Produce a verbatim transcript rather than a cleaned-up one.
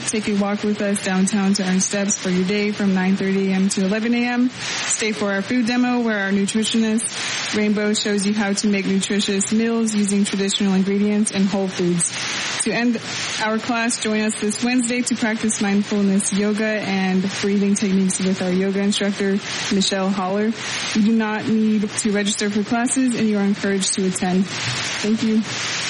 Take a walk with us downtown to earn steps for your day from nine thirty a.m. to eleven a.m. Stay for our food demo where our nutritionist, Rainbow, shows you how to make nutritious meals using traditional ingredients and whole foods. To end our class, join us this Wednesday to practice mindfulness yoga and breathing techniques with our yoga instructor, Michelle Holler. You do not need to register for classes, and you are encouraged to attend. Thank you.